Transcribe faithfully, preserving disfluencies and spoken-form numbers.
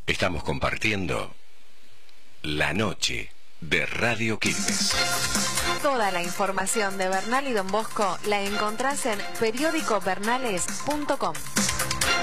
Estamos compartiendo La Noche de Radio Quilmes. Toda la información de Bernal y Don Bosco la encontrás en periódico bernales punto com.